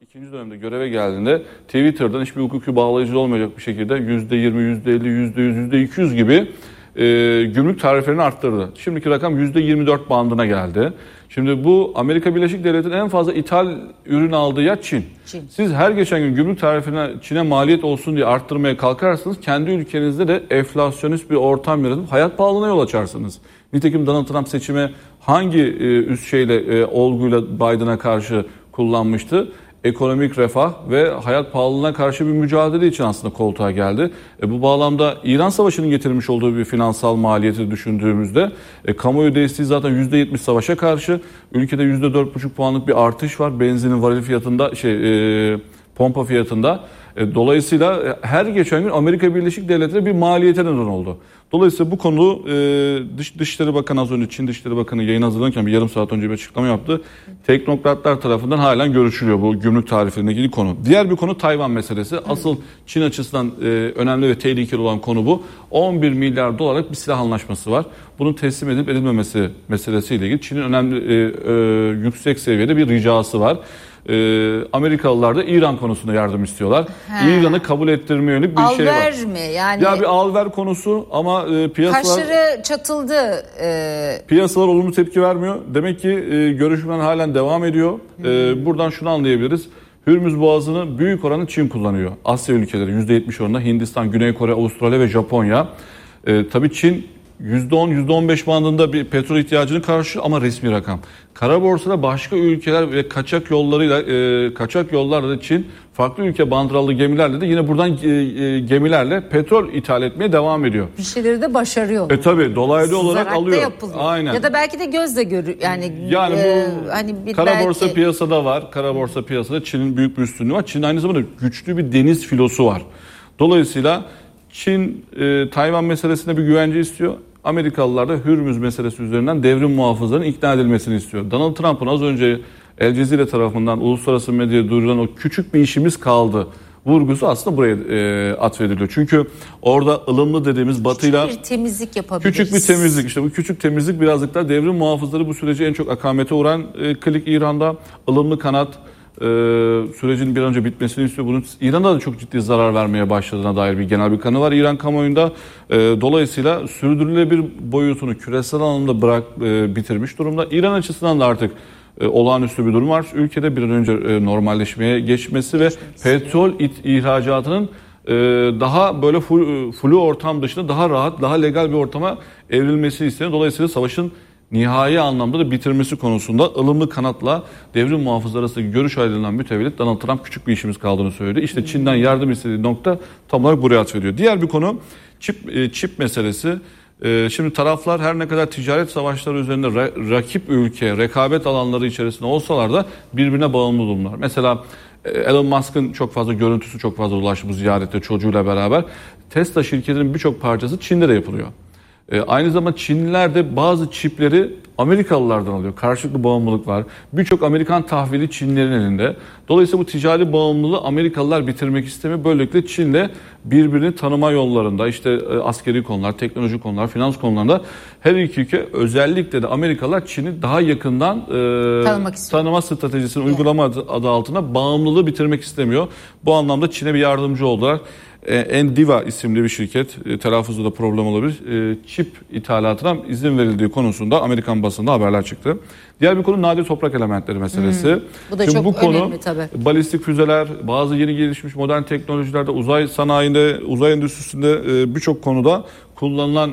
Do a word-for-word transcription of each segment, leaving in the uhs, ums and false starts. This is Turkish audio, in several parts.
ikinci dönemde göreve geldiğinde Twitter'dan hiçbir hukuki bağlayıcı olmayacak bir şekilde yüzde yirmi, yüzde elli, yüzde yüz, yüzde iki yüz gibi e, gümrük tarifelerini arttırdı. Şimdiki rakam yüzde yirmi dört bandına geldi. Şimdi bu Amerika Birleşik Devletleri'nin en fazla ithal ürün aldığı yer Çin. Çin. Siz her geçen gün gümrük tarifine Çin'e maliyet olsun diye arttırmaya kalkarsanız kendi ülkenizde de enflasyonist bir ortam yaratıp hayat pahalılığına yol açarsınız. Nitekim Donald Trump seçimi hangi e, üst şeyle e, olguyla Biden'a karşı kullanmıştı? Ekonomik refah ve hayat pahalılığına karşı bir mücadele için aslında koltuğa geldi. E, bu bağlamda İran Savaşı'nın getirmiş olduğu bir finansal maliyeti düşündüğümüzde e, kamuoyu desteği zaten yüzde yetmiş savaşa karşı. Ülkede yüzde dört buçuk puanlık bir artış var. Benzinin varil fiyatında şey e, pompa fiyatında. E, dolayısıyla her geçen gün Amerika Birleşik Devletleri bir maliyete neden oldu. Dolayısıyla bu konu e, Dış, Dışişleri Bakanı az önce Çin Dışişleri Bakanı yayın hazırlanırken bir yarım saat önce bir açıklama yaptı. Teknokratlar tarafından halen görüşülüyor bu gümrük tarifeleriyle ilgili konu. Diğer bir konu Tayvan meselesi. Asıl Çin açısından e, önemli ve tehlikeli olan konu bu. on bir milyar dolarlık bir silah anlaşması var. Bunun teslim edilip edilmemesi meselesiyle ilgili Çin'in önemli e, e, yüksek seviyede bir ricası var. Ee, Amerikalılar da İran konusunda yardım istiyorlar. İran'ı kabul ettirmeye yönelik bir al şey var. Al ver mi? Yani ya bir al ver konusu ama e, piyasalar... Kaşları çatıldı. E... Piyasalar olumlu tepki vermiyor. Demek ki e, görüşmeler halen devam ediyor. E, buradan şunu anlayabiliriz. Hürmüz Boğazı'nı büyük oranda Çin kullanıyor. Asya ülkeleri yüzde yetmiş oranında Hindistan, Güney Kore, Avustralya ve Japonya. E, tabii Çin yüzde on yüzde on beş bandında bir petrol ihtiyacını karşılıyor ama resmi rakam. Kara borsada başka ülkeler ve kaçak yollarıyla e, kaçak yollarla da Çin farklı ülke bandıralı gemilerle de yine buradan e, e, gemilerle petrol ithal etmeye devam ediyor. Bir şeyleri de başarıyor. E tabii dolaylı olarak alıyor. Yapılıyor. Aynen. Ya da belki de gözle görür yani. Yani bu e, hani bir kara belki... borsa piyasada var. Kara borsa piyasada Çin'in büyük bir üstünlüğü var. Çin aynı zamanda güçlü bir deniz filosu var. Dolayısıyla Çin e, Tayvan meselesinde bir güvence istiyor. Amerikalılar da Hürmüz meselesi üzerinden devrim muhafızlarının ikna edilmesini istiyor. Donald Trump'ın az önce El Cezire tarafından uluslararası medyaya duyurulan o küçük bir işimiz kaldı vurgusu aslında buraya e, atfediliyor. Çünkü orada ılımlı dediğimiz batıyla küçük bir temizlik yapabiliriz. Küçük bir temizlik işte bu küçük temizlik birazcık da devrim muhafızları bu süreci en çok akamete uğran e, klik İran'da ılımlı kanat e, sürecin bir an önce bitmesini istiyor. Bunun İran'da da çok ciddi zarar vermeye başladığına dair bir genel bir kanı var İran kamuoyunda. E, dolayısıyla sürdürülebilir boyutunu küresel anlamda bırak e, bitirmiş durumda. İran açısından da artık e, olağanüstü bir durum var. Ülkede bir an önce e, normalleşmeye geçmesi ve petrol it, ihracatının e, daha böyle flu, flu ortam dışında daha rahat, daha legal bir ortama evrilmesini istiyor. Dolayısıyla savaşın nihai anlamda da bitirmesi konusunda ılımlı kanatla devrim muhafızları arasındaki görüş ayrılığından mütevellit Donald Trump küçük bir işimiz kaldığını söyledi. İşte Çin'den yardım istediği nokta tam olarak buraya atfediyor. Diğer bir konu çip, e, çip meselesi. E, şimdi taraflar her ne kadar ticaret savaşları üzerinde ra- rakip ülke, rekabet alanları içerisinde olsalar da birbirine bağımlı durumlar. Mesela Elon Musk'ın çok fazla görüntüsü çok fazla ulaştı bu ziyarette çocuğuyla beraber. Tesla şirketinin birçok parçası Çin'de de yapılıyor. E, aynı zamanda Çinliler de bazı çipleri Amerikalılardan alıyor. Karşılıklı bağımlılık var. Birçok Amerikan tahvili Çinlilerin elinde. Dolayısıyla bu ticari bağımlılığı Amerikalılar bitirmek istemiyor. Böylelikle Çin'le birbirini tanıma yollarında işte e, askeri konular, teknoloji konular, finans konularında her iki ülke özellikle de Amerikalılar Çin'i daha yakından e, tanıma stratejisini evet. uygulama adı, adı altında bağımlılığı bitirmek istemiyor. Bu anlamda Çin'e bir yardımcı oldular. Endiva isimli bir şirket, telaffuzda da problem olabilir, çip ithalatına izin verildiği konusunda Amerikan basında haberler çıktı. Diğer bir konu nadir toprak elementleri meselesi. Hmm, bu da Şimdi çok bu konu, önemli tabii. Balistik füzeler, bazı yeni gelişmiş modern teknolojilerde, uzay sanayinde, uzay endüstrisinde birçok konuda kullanılan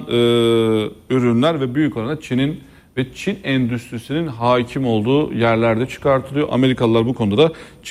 ürünler ve büyük oranda Çin'in ve Çin endüstrisinin hakim olduğu yerlerde çıkartılıyor. Amerikalılar bu konuda da